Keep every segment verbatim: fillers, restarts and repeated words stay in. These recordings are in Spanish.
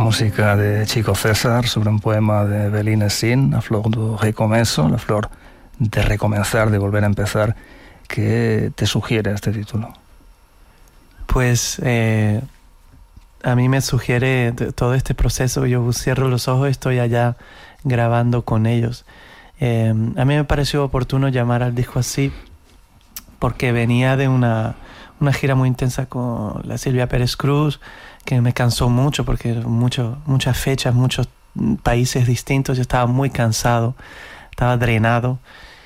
música de Chico César sobre un poema de Belín Sin, La flor du recomezo, la flor de recomenzar, de volver a empezar. ¿Qué te sugiere este título? Pues eh, a mí me sugiere todo este proceso. Yo cierro los ojos, estoy allá grabando con ellos. Eh, a mí me pareció oportuno llamar al disco así porque venía de una, una gira muy intensa con la Silvia Pérez Cruz, que me cansó mucho porque mucho, muchas fechas, muchos países distintos. Yo estaba muy cansado, estaba drenado.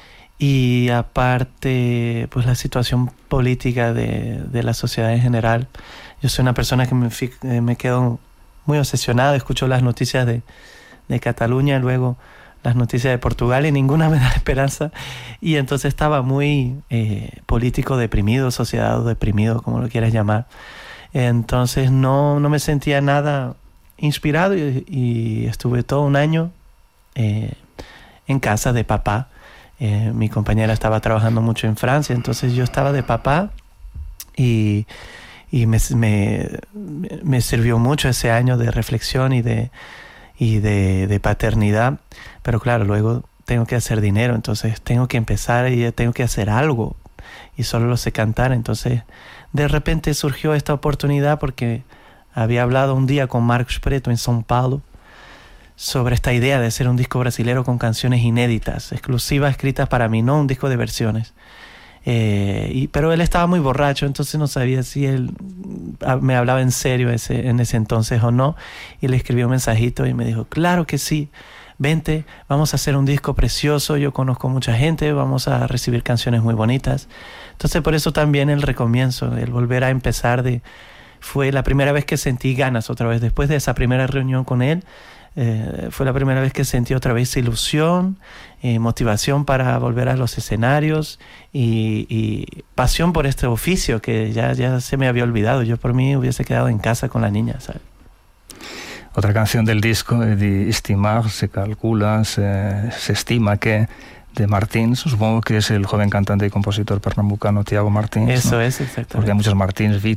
Y aparte, pues la situación política de, de la sociedad en general. Yo soy una persona que me, me quedo muy obsesionado, escucho las noticias de, de Cataluña, luego las noticias de Portugal y ninguna me da esperanza. Y entonces estaba muy eh, político deprimido, sociedad deprimido, como lo quieras llamar. Entonces no, no me sentía nada inspirado y, y estuve todo un año eh, en casa de papá. Eh, mi compañera estaba trabajando mucho en Francia, entonces yo estaba de papá y, y me, me, me sirvió mucho ese año de reflexión y de, y de, de paternidad. Pero claro, luego tengo que hacer dinero, entonces tengo que empezar y tengo que hacer algo y solo lo sé cantar. Entonces de repente surgió esta oportunidad porque había hablado un día con Marcos Preto en São Paulo sobre esta idea de hacer un disco brasilero con canciones inéditas, exclusivas, escritas para mí, no un disco de versiones. Eh, y, pero él estaba muy borracho, entonces no sabía si él me hablaba en serio ese, en ese entonces o no, y le escribí un mensajito y me dijo, claro que sí, vente, vamos a hacer un disco precioso, yo conozco mucha gente, vamos a recibir canciones muy bonitas. Entonces por eso también el recomienzo, el volver a empezar, de, fue la primera vez que sentí ganas otra vez, después de esa primera reunión con él. Eh, fue la primera vez que sentí otra vez ilusión, eh, motivación para volver a los escenarios y, y pasión por este oficio que ya, ya se me había olvidado. Yo por mí hubiese quedado en casa con la niña, ¿sabes? Otra canción del disco, de Estimar, se calcula, se, se estima que de Martins, supongo que es el joven cantante y compositor pernambucano Tiago Martins. Eso ¿no? es, exactamente. Porque hay muchos Martins,